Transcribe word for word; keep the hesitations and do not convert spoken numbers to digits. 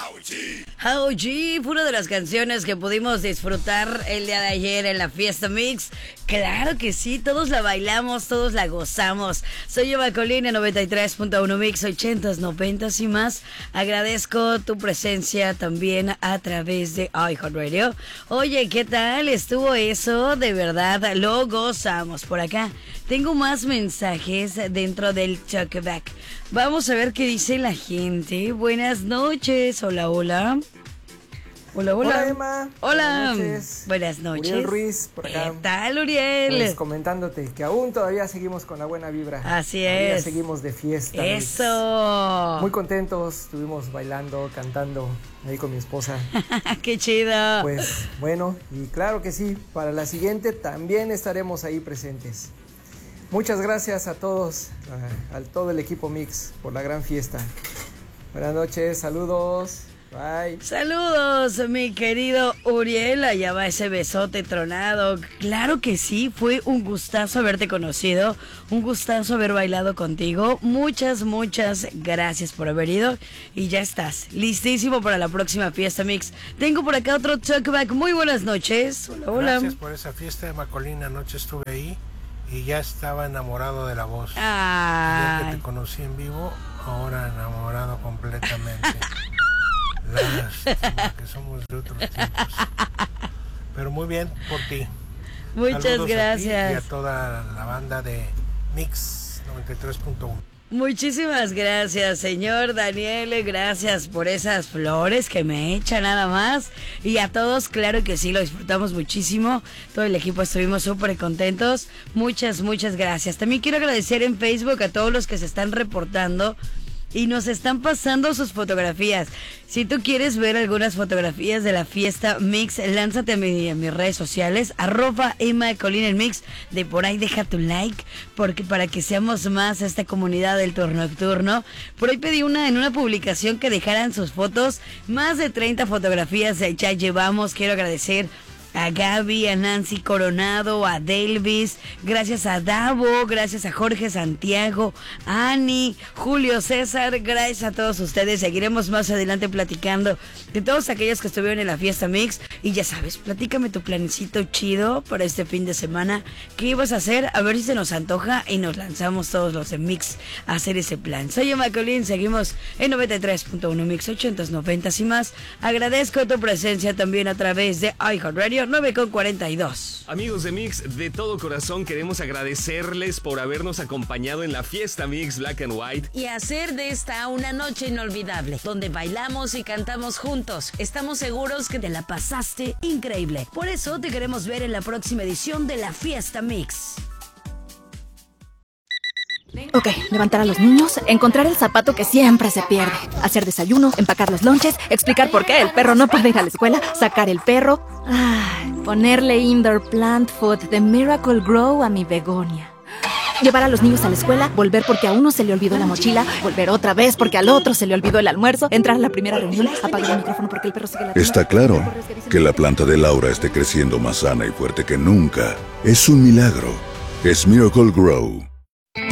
How G fue una de las canciones que pudimos disfrutar el día de ayer en la fiesta mix. Claro que sí, todos la bailamos, todos la gozamos. Soy Eva Colina, noventa y tres punto uno Mix, ochentas, noventas y más. Agradezco tu presencia también a través de iHeartRadio. Oye, ¿qué tal estuvo eso? De verdad, lo gozamos por acá. Tengo más mensajes dentro del Talkback. Vamos a ver qué dice la gente. Buenas noches. Hola, hola. Hola, hola. Hola, Emma. Hola. Buenas noches. Buenas noches. Uriel Ruiz, por acá. ¿Qué tal, Uriel? Pues comentándote que aún todavía seguimos con la buena vibra. Así todavía es. seguimos de fiesta. Eso. Muy contentos, estuvimos bailando, cantando ahí con mi esposa. Qué chido. Pues bueno, y claro que sí, para la siguiente también estaremos ahí presentes. Muchas gracias a todos, a, a todo el equipo Mix por la gran fiesta. Buenas noches, saludos. Bye. Saludos, mi querido Uriel. Allá va ese besote tronado. Claro que sí, fue un gustazo haberte conocido. Un gustazo haber bailado contigo. Muchas, muchas gracias por haber ido. Y ya estás, listísimo para la próxima fiesta mix. Tengo por acá otro talkback. Muy buenas noches. Hola, hola. Gracias por esa fiesta de Macolina. Anoche estuve ahí y ya estaba enamorado de la voz. Ah. Ya que te conocí en vivo, ahora enamorado completamente. Lástima que somos de otros tiempos. Pero muy bien por ti. Muchas Saludos gracias. A ti y a toda la banda de Mix noventa y tres punto uno. Muchísimas gracias, señor Daniel. Gracias por esas flores que me echa nada más. Y a todos, claro que sí, lo disfrutamos muchísimo. Todo el equipo estuvimos súper contentos. Muchas, muchas gracias. También quiero agradecer en Facebook a todos los que se están reportando y nos están pasando sus fotografías. Si tú quieres ver algunas fotografías de la fiesta mix, lánzate a, mi, a mis redes sociales, arroba Emma Colina el Mix. De por ahí deja tu like, porque para que seamos más esta comunidad del turno nocturno. Por ahí pedí una en una publicación que dejaran sus fotos. Más de treinta fotografías ya llevamos. Quiero agradecer a Gaby, a Nancy Coronado, a Delvis, gracias a Davo, gracias a Jorge Santiago, a Ani, Julio César, gracias a todos ustedes. Seguiremos más adelante platicando de todos aquellos que estuvieron en la fiesta mix. Y ya sabes, platícame tu planecito chido para este fin de semana. ¿Qué ibas a hacer? A ver si se nos antoja y nos lanzamos todos los de mix a hacer ese plan. Soy Emma Colín, seguimos en noventa y tres punto uno Mix, ochentas, noventas y más. Agradezco tu presencia también a través de iHeartRadio. nueve con cuarenta y dos. Amigos de Mix, de todo corazón queremos agradecerles por habernos acompañado en la fiesta Mix Black and White y hacer de esta una noche inolvidable, donde bailamos y cantamos juntos. Estamos seguros que te la pasaste increíble. Por eso te queremos ver en la próxima edición de la fiesta Mix. Ok, levantar a los niños, encontrar el zapato que siempre se pierde, hacer desayuno, empacar los lonches, explicar por qué el perro no puede ir a la escuela, sacar el perro, ay, ponerle indoor plant food de Miracle Grow a mi begonia. Llevar a los niños a la escuela, volver porque a uno se le olvidó la mochila, volver otra vez porque al otro se le olvidó el almuerzo, entrar a la primera reunión, apagar el micrófono porque el perro sigue la Está claro que la planta de Laura esté creciendo más sana y fuerte que nunca. Es un milagro. Es Miracle Grow.